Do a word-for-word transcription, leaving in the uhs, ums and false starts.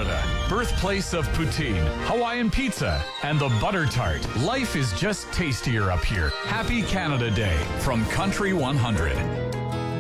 Canada, birthplace of poutine, Hawaiian pizza, and the butter tart. Life is just tastier up here. Happy Canada Day from Country one hundred.